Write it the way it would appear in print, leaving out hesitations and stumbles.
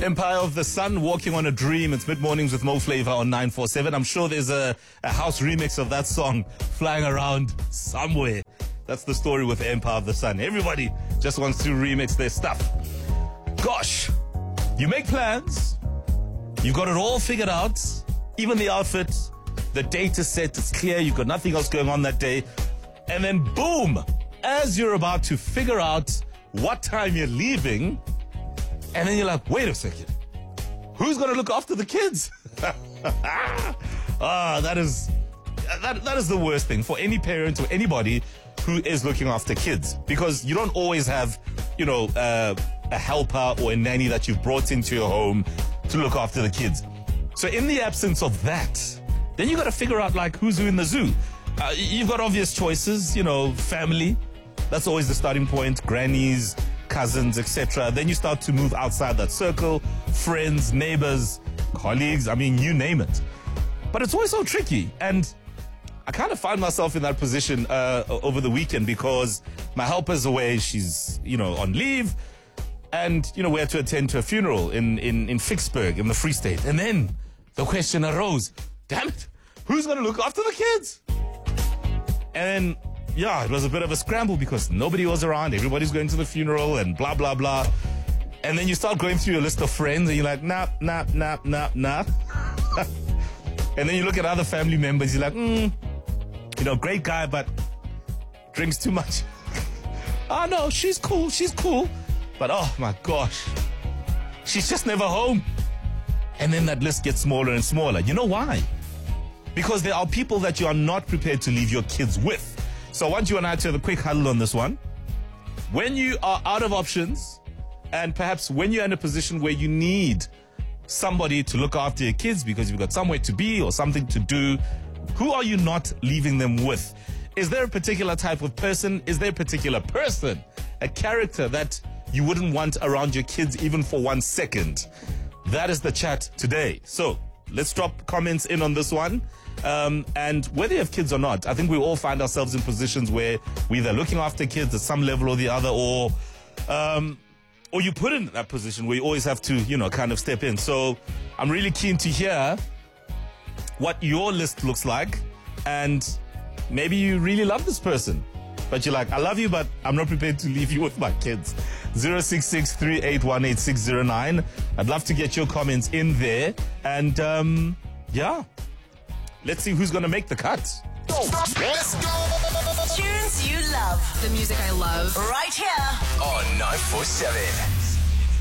Empire of the Sun, Walking on a Dream. It's mid-mornings with Mo Flavor on 947. I'm sure there's a house remix of that song flying around somewhere. That's the story with Empire of the Sun. Everybody just wants to remix their stuff. Gosh, you make plans. You've got it all figured out. Even the outfit, the date is set. It's clear. You've got nothing else going on that day. And then boom, as you're about to figure out what time you're leaving, and then you're like, wait a second, who's going to look after the kids? That is the worst thing for any parent or anybody who is looking after kids, because you don't always have, a helper or a nanny that you've brought into your home to look after the kids. So in the absence of that, then you got to figure out like who's who in the zoo. You've got obvious choices, family. That's always the starting point. Grannies, cousins, etc. Then you start to move outside that circle. Friends, neighbors, colleagues. I mean, you name it. But it's always so tricky. And I kind of find myself in that position over the weekend because my helper's away. She's, on leave. And, we had to attend to a funeral in Vicksburg in the Free State. And then the question arose, damn it, who's going to look after the kids? And it was a bit of a scramble because nobody was around. Everybody's going to the funeral and blah, blah, blah. And then you start going through your list of friends and you're like, nah. And then you look at other family members, you're like, great guy, but drinks too much. Oh, no, she's cool. But oh my gosh, she's just never home. And then that list gets smaller and smaller. You know why? Because there are people that you are not prepared to leave your kids with. So I want you and I to have a quick huddle on this one. When you are out of options, and perhaps when you're in a position where you need somebody to look after your kids because you've got somewhere to be or something to do, who are you not leaving them with? Is there a particular type of person? Is there a particular person, a character that you wouldn't want around your kids even for 1 second? That is the chat today. So let's drop comments in on this one. And whether you have kids or not, I think we all find ourselves in positions where we're either looking after kids at some level or the other, or you put in that position where you always have to, kind of step in. So I'm really keen to hear what your list looks like. And maybe you really love this person, but you're like, I love you, but I'm not prepared to leave you with my kids. 066-3818-609. I'd love to get your comments in there. And, let's see who's going to make the cut. Let's go! Tunes you love. The music I love. Right here. On 947.